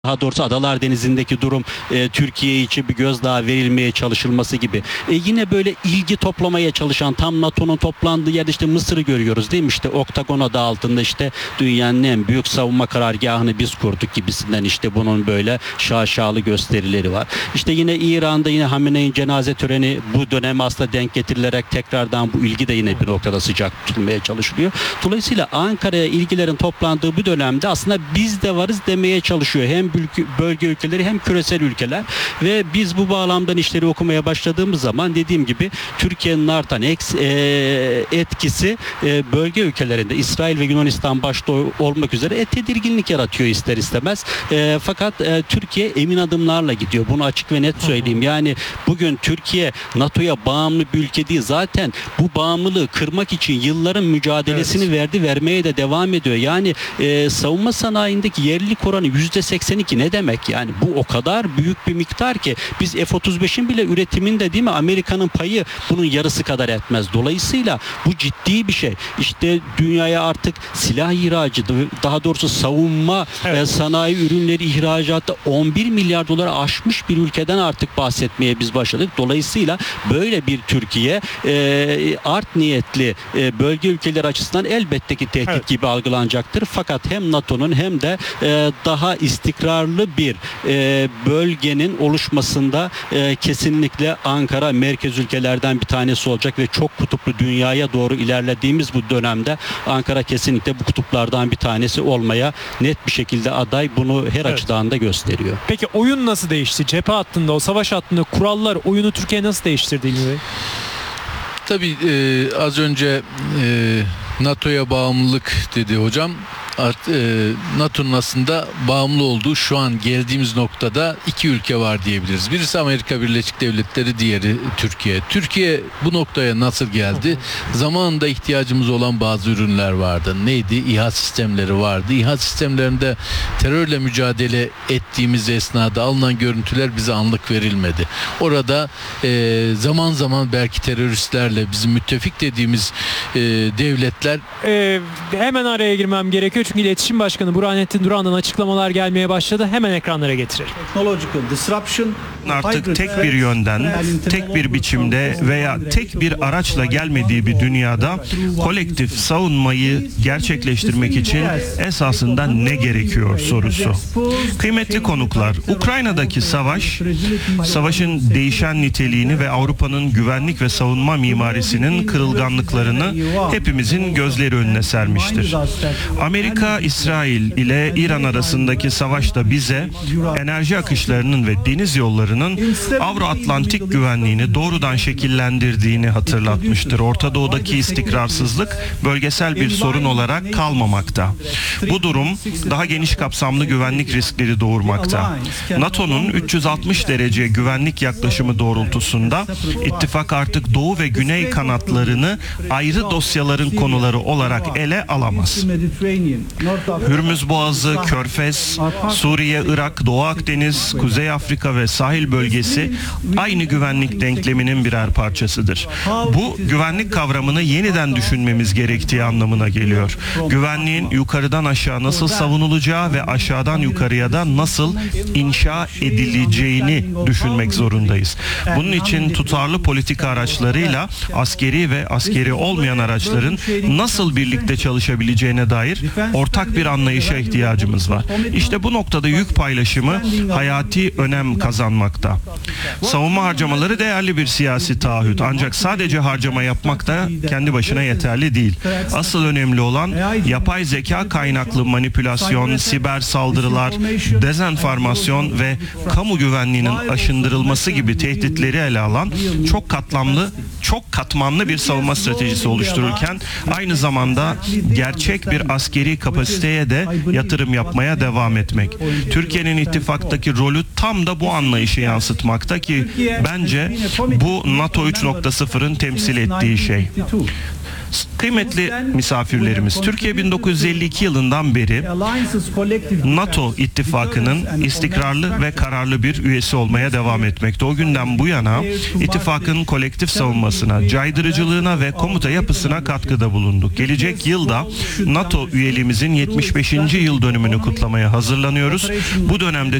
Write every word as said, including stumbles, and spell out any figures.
Daha doğrusu Adalar Denizi'ndeki durum e, Türkiye için bir gözdağı verilmeye çalışılması gibi. E, yine böyle ilgi toplamaya çalışan, tam NATO'nun toplandığı yerde işte Mısır'ı görüyoruz değil mi? İşte Oktagon adı altında işte dünyanın en büyük savunma karargahını biz kurduk gibisinden, işte bunun böyle şaşalı gösterileri var. İşte yine İran'da yine Hamenei'nin cenaze töreni bu döneme aslında denk getirilerek tekrardan bu ilgi de yine bir noktada sıcak tutulmaya çalışılıyor. Dolayısıyla Ankara'ya ilgilerin toplandığı bu dönemde aslında biz de varız demeye çalışıyor. Hem bölge ülkeleri hem küresel ülkeler ve biz bu bağlamdan işleri okumaya başladığımız zaman dediğim gibi Türkiye'nin artan etkisi bölge ülkelerinde İsrail ve Yunanistan başta olmak üzere tedirginlik yaratıyor ister istemez. Fakat Türkiye emin adımlarla gidiyor. Bunu açık ve net söyleyeyim. Yani bugün Türkiye NATO'ya bağımlı bir ülke değil. Zaten bu bağımlılığı kırmak için yılların mücadelesini evet. verdi, vermeye de devam ediyor. Yani savunma sanayindeki yerlilik oranı yüzde seksen iki ne demek yani? Bu o kadar büyük bir miktar ki biz F otuz beşin bile üretiminde değil mi Amerika'nın payı bunun yarısı kadar etmez. Dolayısıyla bu ciddi bir şey. İşte dünyaya artık silah ihracı, daha doğrusu savunma evet. sanayi ürünleri ihracatta on bir milyar dolara aşmış bir ülkeden artık bahsetmeye biz başladık. Dolayısıyla böyle bir Türkiye e, art niyetli e, bölge ülkeleri açısından elbette ki tehdit evet. gibi algılanacaktır. Fakat hem NATO'nun hem de e, daha istikrarlı bir e, bölgenin oluşmasında e, kesinlikle Ankara merkez ülkelerden bir tanesi olacak ve çok kutuplu dünyaya doğru ilerlediğimiz bu dönemde Ankara kesinlikle bu kutuplardan bir tanesi olmaya net bir şekilde aday. Bunu her evet. açıdan da gösteriyor. Peki oyun nasıl değişti? Cephe hattında, o savaş hattında kurallar, oyunu Türkiye nasıl değiştirdi İlmi Bey? Tabii e, az önce e, NATO'ya bağımlılık dedi hocam. Art, e, NATO'nun aslında bağımlı olduğu şu an geldiğimiz noktada iki ülke var diyebiliriz. Birisi Amerika Birleşik Devletleri, diğeri Türkiye. Türkiye bu noktaya nasıl geldi? Zamanında ihtiyacımız olan bazı ürünler vardı. Neydi? İHA sistemleri vardı. İHA sistemlerinde terörle mücadele ettiğimiz esnada alınan görüntüler bize anlık verilmedi. Orada e, zaman zaman belki teröristlerle bizim müttefik dediğimiz e, devletler... Ee, hemen araya girmem gerekiyor. Çünkü İletişim Başkanı Burhanettin Duran'dan açıklamalar gelmeye başladı. Hemen ekranlara getirelim. Artık tek bir yönden, tek bir biçimde veya tek bir araçla gelmediği bir dünyada kolektif savunmayı gerçekleştirmek için esasında ne gerekiyor sorusu. Kıymetli konuklar, Ukrayna'daki savaş, savaşın değişen niteliğini ve Avrupa'nın güvenlik ve savunma mimarisinin kırılganlıklarını hepimizin gözleri önüne sermiştir. Amerika, İsrail ile İran arasındaki savaşta bize enerji akışlarının ve deniz yollarının Avro-Atlantik güvenliğini doğrudan şekillendirdiğini hatırlatmıştır. Orta Doğu'daki istikrarsızlık bölgesel bir sorun olarak kalmamakta. Bu durum daha geniş kapsamlı güvenlik riskleri doğurmakta. NATO'nun üç yüz altmış derece güvenlik yaklaşımı doğrultusunda ittifak artık Doğu ve Güney kanatlarını ayrı dosyaların konuları olarak ele alamaz. Hürmüz Boğazı, Körfez, Suriye, Irak, Doğu Akdeniz, Kuzey Afrika ve sahil bölgesi aynı güvenlik denkleminin birer parçasıdır. Bu güvenlik kavramını yeniden düşünmemiz gerektiği anlamına geliyor. Güvenliğin yukarıdan aşağı nasıl savunulacağı ve aşağıdan yukarıya da nasıl inşa edileceğini düşünmek zorundayız. Bunun için tutarlı politika araçlarıyla askeri ve askeri olmayan araçların nasıl birlikte çalışabileceğine dair ortak bir anlayışa ihtiyacımız var. İşte bu noktada yük paylaşımı hayati önem kazanmakta. Savunma harcamaları değerli bir siyasi taahhüt. Ancak sadece harcama yapmak da kendi başına yeterli değil. Asıl önemli olan yapay zeka kaynaklı manipülasyon, siber saldırılar, dezenformasyon ve kamu güvenliğinin aşındırılması gibi tehditleri ele alan çok katlamlı, çok katmanlı bir savunma stratejisi oluştururken aynı zamanda gerçek bir askeri kapasiteye de yatırım yapmaya devam etmek. Türkiye'nin ittifaktaki rolü tam da bu anlayışı yansıtmakta ki bence bu NATO üç nokta sıfırın temsil ettiği şey. Kıymetli misafirlerimiz, Türkiye bin dokuz yüz elli iki yılından beri NATO ittifakının istikrarlı ve kararlı bir üyesi olmaya devam etmekte. O günden bu yana ittifakın kolektif savunmasına, caydırıcılığına ve komuta yapısına katkıda bulunduk. Gelecek yılda NATO üyeliğimizin yetmiş beşinci yıl dönümünü kutlamaya hazırlanıyoruz. Bu dönemde